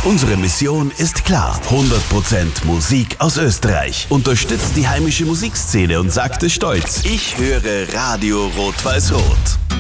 Unsere Mission ist klar. 100% Musik aus Österreich. Unterstützt die heimische Musikszene und sagt es stolz. Ich höre Radio Rot-Weiß-Rot.